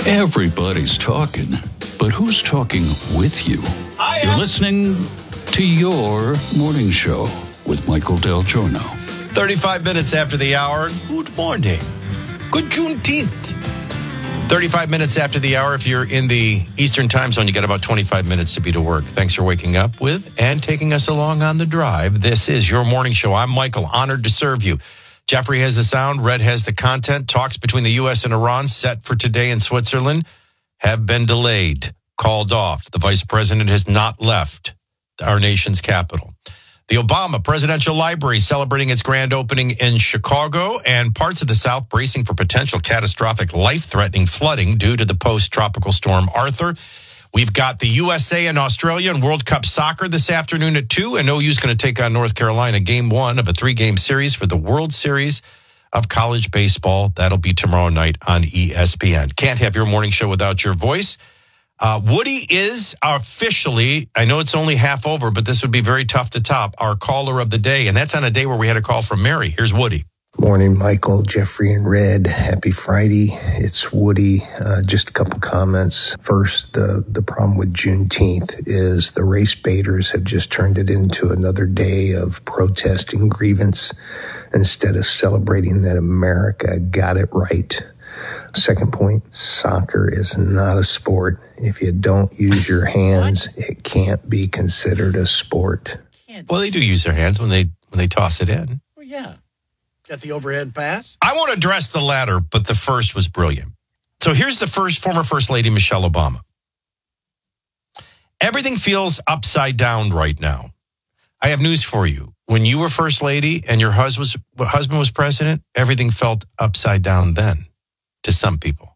Everybody's talking, but who's talking with you? You're listening to your morning show with Michael Del Giorno. 35 minutes after the hour. Good morning. Good Juneteenth. 35 minutes after the hour. If you're in the Eastern time zone, you got about 25 minutes to be to work. Thanks for waking up with and taking us along on the drive. This is your morning show. I'm Michael, honored to serve you. Jeffrey has the sound. Red has the content. Talks between the U.S. and Iran set for today in Switzerland have been delayed, called off. The vice president has not left our nation's capital. The Obama Presidential Library celebrating its grand opening in Chicago, and parts of the South bracing for potential catastrophic, life-threatening flooding due to the post-tropical storm Arthur. We've got the USA and Australia in World Cup soccer this afternoon at 2, and OU's going to take on North Carolina, game 1 of a 3-game series for the World Series of College Baseball. That'll be tomorrow night on ESPN. Can't have your morning show without your voice. Woody is officially, I know it's only half over, but this would be very tough to top, our caller of the day. And that's on a day where we had a call from Mary. Here's Woody. Morning, Michael, Jeffrey, and Red. Happy Friday. It's Woody. Just a couple comments. First, the problem with Juneteenth is the race baiters have just turned it into another day of protest and grievance instead of celebrating that America got it right. Second point, soccer is not a sport. If you don't use your hands, it can't be considered a sport. Well, they do use their hands when they toss it in. Well, yeah. Got the overhead pass? I want to address the latter, but the first was brilliant. So here's the former First Lady, Michelle Obama. Everything feels upside down right now. I have news for you. When you were First Lady and your husband was president, everything felt upside down then to some people.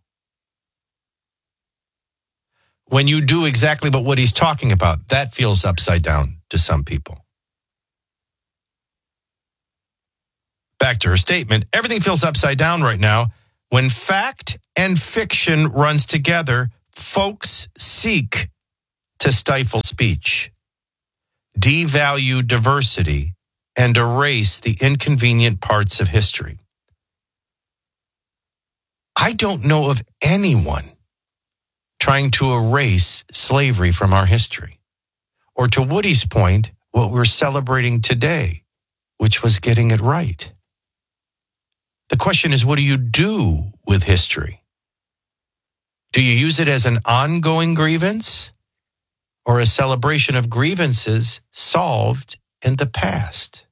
When you do exactly what he's talking about, that feels upside down to some people. Back to her statement, everything feels upside down right now. When fact and fiction runs together, folks seek to stifle speech, devalue diversity, and erase the inconvenient parts of history. I don't know of anyone trying to erase slavery from our history. Or to Woody's point, what we're celebrating today, which was getting it right. The question is, what do you do with history? Do you use it as an ongoing grievance or a celebration of grievances solved in the past?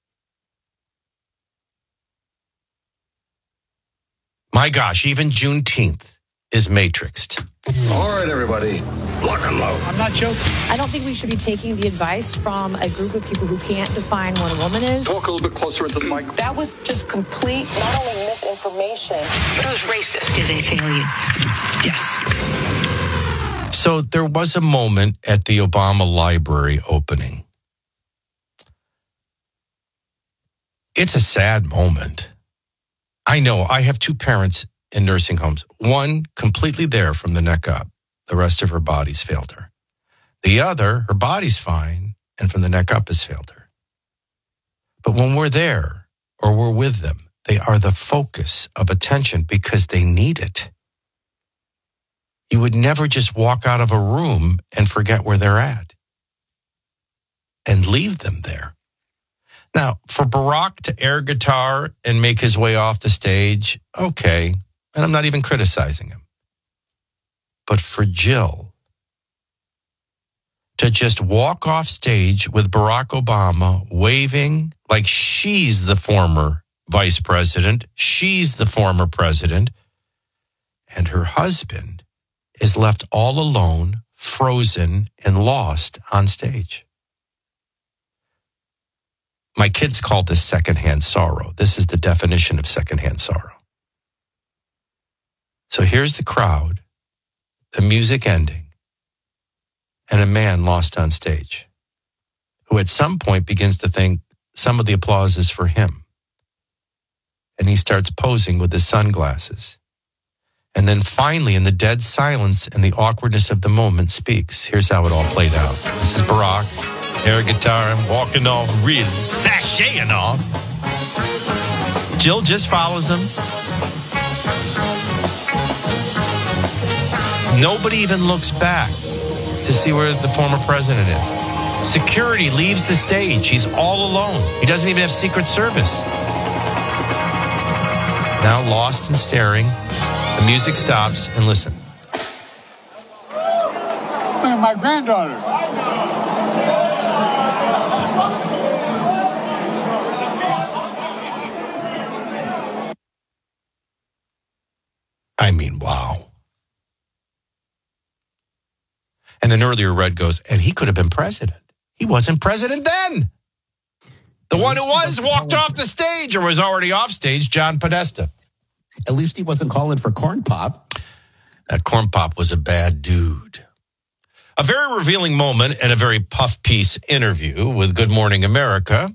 My gosh, even Juneteenth is matrixed. All right, everybody, lock and load. I'm not joking. I don't think we should be taking the advice from a group of people who can't define what a woman is. Talk a little bit closer into the mic. That was just complete, not only misinformation, it was racist. Did they fail you? Yes. So there was a moment at the Obama Library opening. It's a sad moment. I know. I have 2 parents in nursing homes. One completely there from the neck up. The rest of her body's failed her. The other, her body's fine, and from the neck up has failed her. But when we're there or we're with them, they are the focus of attention because they need it. You would never just walk out of a room and forget where they're at and leave them there. Now, for Barack to air guitar and make his way off the stage, okay. And I'm not even criticizing him. But for Jill to just walk off stage with Barack Obama waving like she's the former vice president, she's the former president, and her husband is left all alone, frozen, and lost on stage. My kids call this secondhand sorrow. This is the definition of secondhand sorrow. So here's the crowd, the music ending, and a man lost on stage who at some point begins to think some of the applause is for him. And he starts posing with his sunglasses. And then finally, in the dead silence and the awkwardness of the moment, speaks. Here's how it all played out. This is Barack, air guitar, and walking off, really sashaying off. Jill just follows him. Nobody even looks back to see where the former president is. Security leaves the stage. He's all alone. He doesn't even have Secret Service. Now lost and staring, the music stops, and listen. Look at my granddaughter. I mean, wow. And then earlier Red goes, and he could have been president. He wasn't president then. The one who was walked off the stage or was already off stage, John Podesta. At least he wasn't calling for corn pop. That corn pop was a bad dude. A very revealing moment and a very puff piece interview with Good Morning America.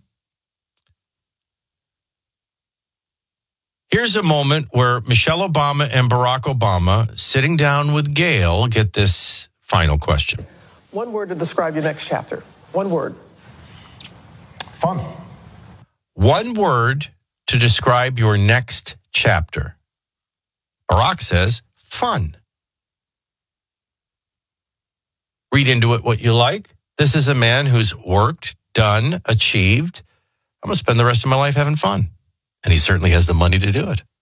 Here's a moment where Michelle Obama and Barack Obama, sitting down with Gayle, get this final question. One word to describe your next chapter. One word. Fun. One word to describe your next chapter. Barack says, fun. Read into it what you like. This is a man who's worked, done, achieved. I'm going to spend the rest of my life having fun. And he certainly has the money to do it.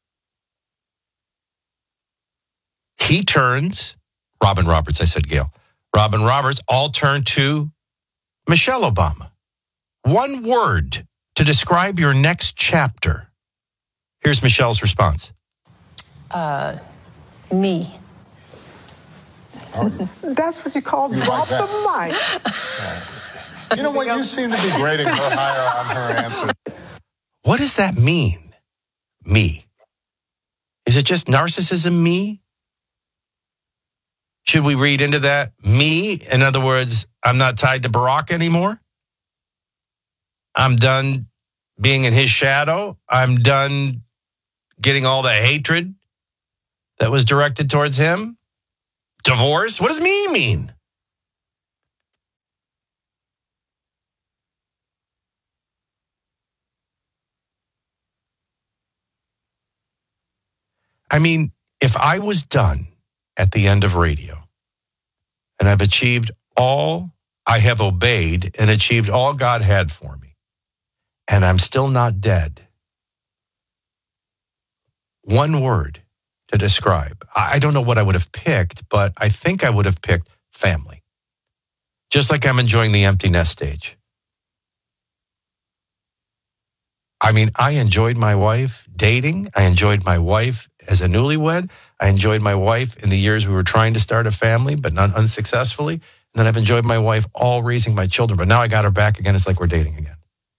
He turns, Robin Roberts, I said Gayle. Robin Roberts all turn to Michelle Obama. One word to describe your next chapter. Here's Michelle's response. Me. That's what you call drop the mic. You know what? You seem to be grading her higher on her answer. What does that mean? Me. Is it just narcissism, me? Should we read into that? Me? In other words, I'm not tied to Barack anymore? I'm done being in his shadow? I'm done getting all the hatred that was directed towards him? Divorce? What does me mean? I mean, if I was done at the end of radio and I've achieved all I have obeyed and achieved all God had for me, and I'm still not dead, one word to describe. I don't know what I would have picked, but I think I would have picked family. Just like I'm enjoying the empty nest stage. I mean, I enjoyed my wife dating. I enjoyed my wife as a newlywed. I enjoyed my wife in the years we were trying to start a family, but not unsuccessfully. And then I've enjoyed my wife all raising my children. But now I got her back again. It's like we're dating again.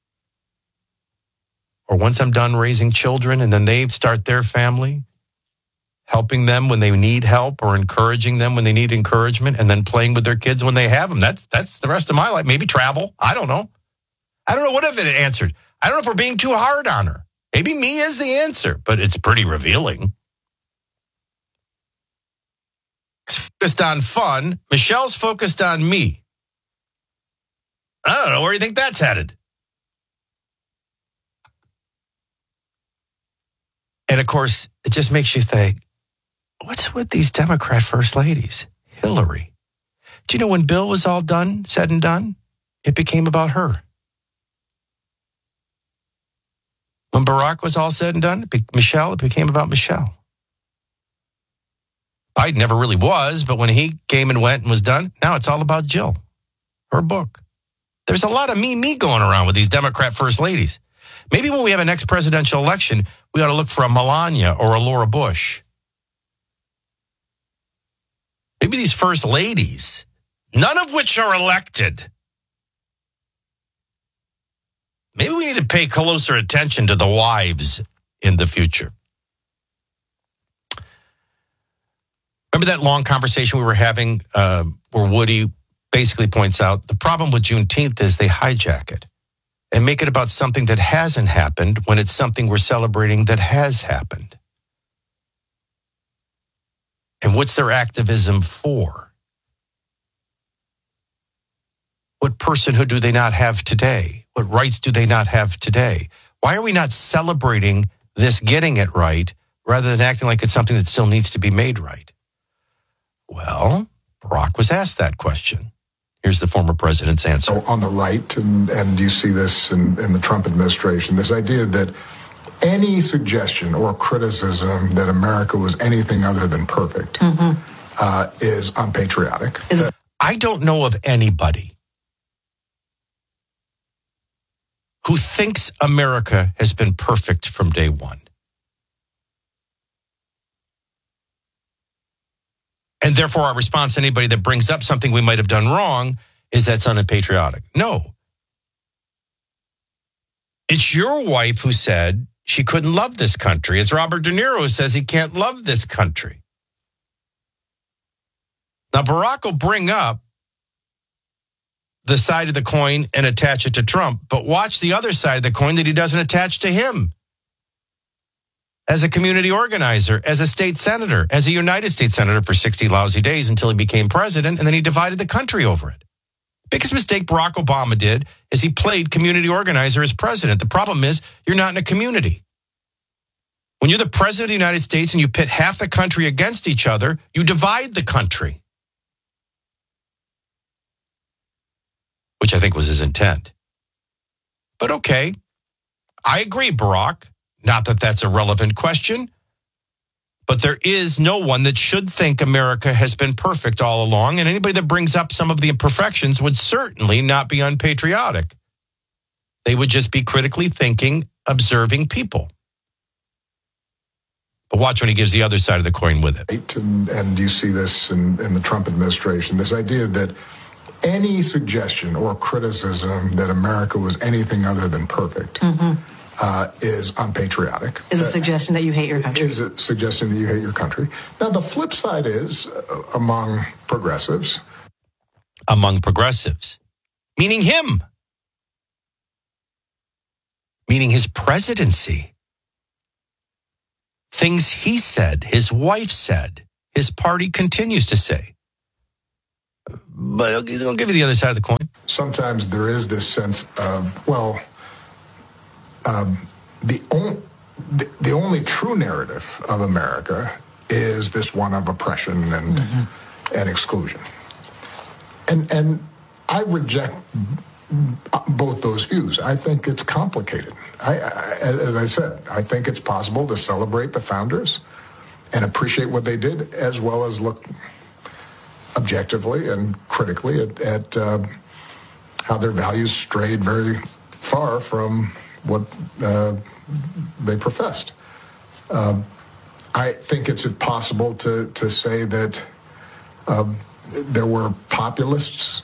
Or once I'm done raising children and then they start their family, helping them when they need help or encouraging them when they need encouragement, and then playing with their kids when they have them. That's the rest of my life. Maybe travel. I don't know. I don't know what if it answered. I don't know if we're being too hard on her. Maybe me is the answer, but it's pretty revealing. Focused on fun. Michelle's focused on me. I don't know. Where do you think that's headed? And of course, it just makes you think, what's with these Democrat first ladies? Hillary. Do you know when Bill was all done, said and done, it became about her. When Barack was all said and done, Michelle, it became about Michelle. Biden never really was, but when he came and went and was done, now it's all about Jill, her book. There's a lot of me going around with these Democrat first ladies. Maybe when we have a next presidential election, we ought to look for a Melania or a Laura Bush. Maybe these first ladies, none of which are elected. Maybe we need to pay closer attention to the wives in the future. Remember that long conversation we were having where Woody basically points out the problem with Juneteenth is they hijack it and make it about something that hasn't happened when it's something we're celebrating that has happened. And what's their activism for? What personhood do they not have today? What rights do they not have today? Why are we not celebrating this getting it right rather than acting like it's something that still needs to be made right? Well, Barack was asked that question. Here's the former president's answer. So on the right, and you see this in the Trump administration, this idea that any suggestion or criticism that America was anything other than perfect is unpatriotic. I don't know of anybody who thinks America has been perfect from day one. And therefore, our response to anybody that brings up something we might have done wrong is that's unpatriotic. No. It's your wife who said she couldn't love this country. It's Robert De Niro who says he can't love this country. Now, Barack will bring up the side of the coin and attach it to Trump, but watch the other side of the coin that he doesn't attach to him. As a community organizer, as a state senator, as a United States senator for 60 lousy days until he became president, and then he divided the country over it. Biggest mistake Barack Obama did is he played community organizer as president. The problem is you're not in a community. When you're the president of the United States and you pit half the country against each other, you divide the country, which I think was his intent. But okay, I agree, Barack. Not that that's a relevant question, but there is no one that should think America has been perfect all along, and anybody that brings up some of the imperfections would certainly not be unpatriotic. They would just be critically thinking, observing people. But watch when he gives the other side of the coin with it. And you see this in the Trump administration, this idea that any suggestion or criticism that America was anything other than perfect is unpatriotic. Is a suggestion that you hate your country. Is a suggestion that you hate your country. Now, the flip side is among progressives. Among progressives. Meaning him. Meaning his presidency. Things he said, his wife said, his party continues to say. But I'll give you the other side of the coin. Sometimes there is this sense of, well, the only true narrative of America is this one of oppression and exclusion. And I reject both those views. I think it's complicated. As I said, I think it's possible to celebrate the founders and appreciate what they did, as well as look objectively and critically at how their values strayed very far from what they professed. I think it's possible to say that there were populists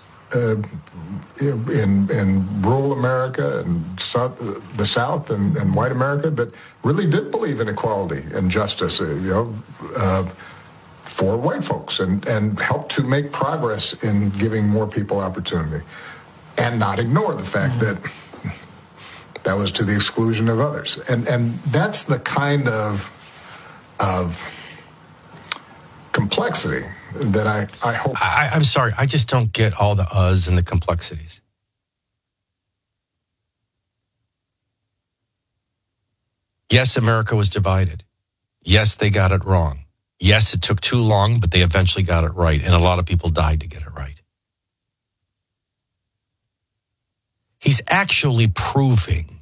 in rural America and the South and white America that really did believe in equality and justice, for white folks and helped to make progress in giving more people opportunity, and not ignore the fact that was to the exclusion of others. And that's the kind of complexity that I hope. I'm sorry, I just don't get all the uhs and the complexities. Yes, America was divided. Yes, they got it wrong. Yes, it took too long, but they eventually got it right. And a lot of people died to get it right. He's actually proving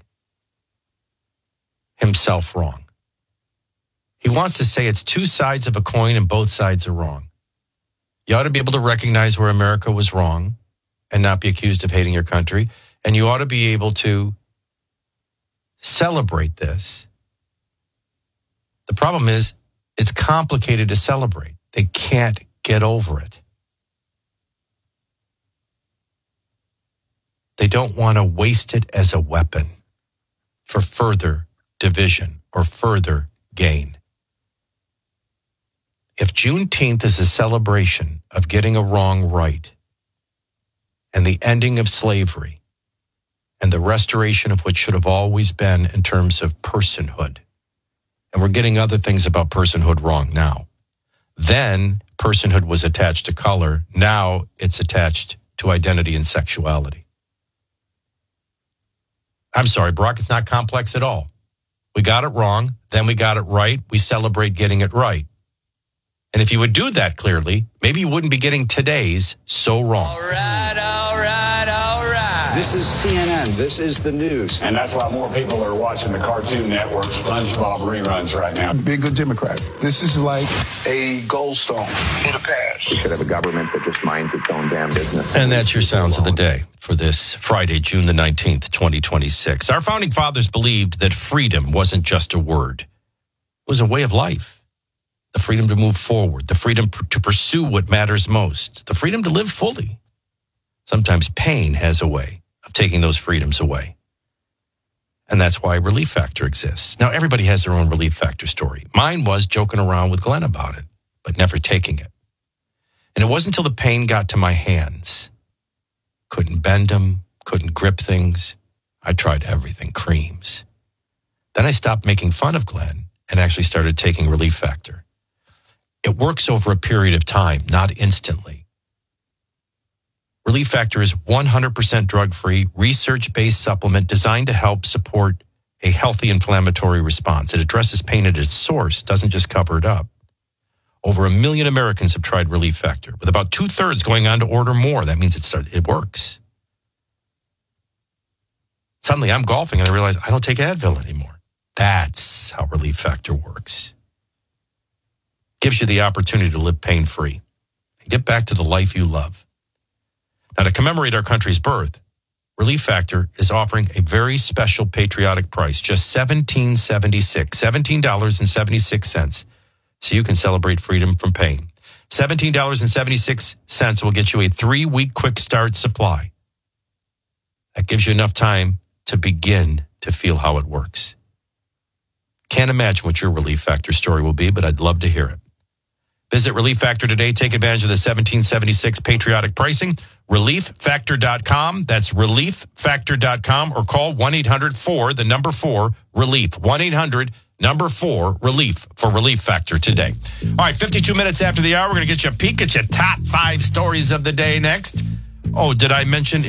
himself wrong. He wants to say it's two sides of a coin and both sides are wrong. You ought to be able to recognize where America was wrong and not be accused of hating your country. And you ought to be able to celebrate this. The problem is, it's complicated to celebrate. They can't get over it. They don't want to waste it as a weapon for further division or further gain. If Juneteenth is a celebration of getting a wrong right and the ending of slavery and the restoration of what should have always been in terms of personhood, and we're getting other things about personhood wrong now, then personhood was attached to color. Now it's attached to identity and sexuality. I'm sorry, Barack, it's not complex at all. We got it wrong, then we got it right. We celebrate getting it right. And if you would do that clearly, maybe you wouldn't be getting today's so wrong. All right, all right, all right. This is CNN. This is the news. And that's why more people are watching the Cartoon Network SpongeBob reruns right now. Be a good Democrat. This is like a goldstone in the past. We should have a government that just minds its own damn business. And that's your sounds of the day for this Friday, June the 19th, 2026. Our founding fathers believed that freedom wasn't just a word. It was a way of life. The freedom to move forward, the freedom to pursue what matters most, the freedom to live fully. Sometimes pain has a way of taking those freedoms away. And that's why Relief Factor exists. Now, everybody has their own Relief Factor story. Mine was joking around with Glenn about it, but never taking it. And it wasn't until the pain got to my hands. Couldn't bend them, couldn't grip things. I tried everything, creams. Then I stopped making fun of Glenn and actually started taking Relief Factor. It works over a period of time, not instantly. Relief Factor is 100% drug-free, research-based supplement designed to help support a healthy inflammatory response. It addresses pain at its source, doesn't just cover it up. Over 1 million Americans have tried Relief Factor, with about 2/3 going on to order more. That means it works. Suddenly, I'm golfing and I realize I don't take Advil anymore. That's how Relief Factor works. Gives you the opportunity to live pain-free and get back to the life you love. Now, to commemorate our country's birth, Relief Factor is offering a very special patriotic price, just $17.76, so you can celebrate freedom from pain. $17.76 will get you a 3-week quick start supply. That gives you enough time to begin to feel how it works. Can't imagine what your Relief Factor story will be, but I'd love to hear it. Visit Relief Factor today. Take advantage of the $17.76 patriotic pricing. ReliefFactor.com. That's ReliefFactor.com, or call 1-800-4-RELIEF. 1-800-4-RELIEF for Relief Factor today. All right, 52 minutes after the hour, we're going to get you a peek at your top 5 stories of the day next. Oh, did I mention